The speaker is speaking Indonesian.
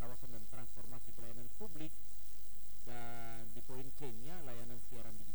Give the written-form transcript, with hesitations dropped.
kawasan dan transformasi pelayanan publik, dan di poin C-nya layanan siaran digital